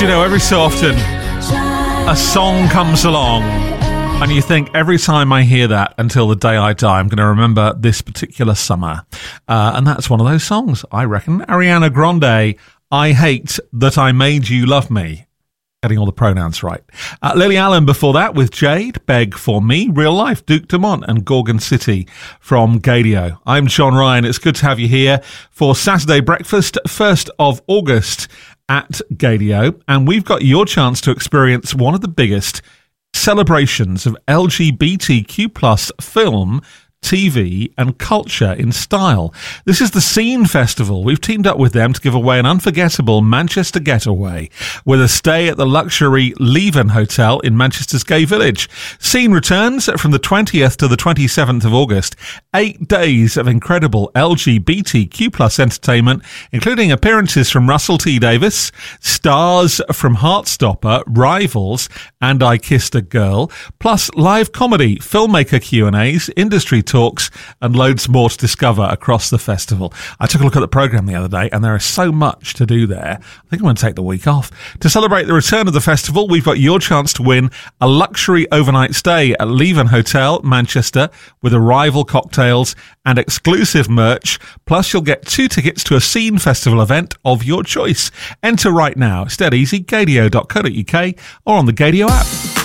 You know, every so often a song comes along and you think, every time I hear that until the day I die, I'm going to remember this particular summer. And that's one of those songs, I reckon. Ariana Grande, I Hate That I Made You Love Me. Getting all the pronouns right. Lily Allen before that with Jade, Beg For Me, Real Life, Duke Dumont and Gorgon City from Gadio. I'm John Ryan. It's good to have you here for Saturday Breakfast, 1st of August at Gadio. And we've got your chance to experience one of the biggest celebrations of LGBTQ plus film, TV and culture in style. This is the Scene Festival. We've teamed up with them to give away an unforgettable Manchester getaway with a stay at the luxury Leven Hotel in Manchester's Gay Village. Scene returns from the 20th to the 27th of August. 8 days of incredible LGBTQ plus entertainment, including appearances from Russell T Davies, stars from Heartstopper, Rivals, and I Kissed a Girl, plus live comedy, filmmaker Q&As, industry talks, and loads more to discover across the festival. I took a look at the programme the other day, and there is so much to do there. I think I'm going to take the week off. To celebrate the return of the festival, we've got your chance to win a luxury overnight stay at Leven Hotel, Manchester, with Arrival cocktails and exclusive merch. Plus, you'll get 2 tickets to a Scene Festival event of your choice. Enter right now. It's dead easy, gadio.co.uk or on the Gadio app.